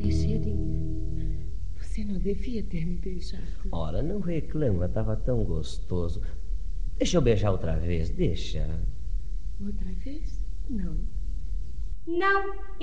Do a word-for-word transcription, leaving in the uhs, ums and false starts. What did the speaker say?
Teixeirinha, você não devia ter me beijado. Ora, não reclama, estava tão gostoso. Deixa eu beijar outra vez, deixa. Outra vez? Não. Não,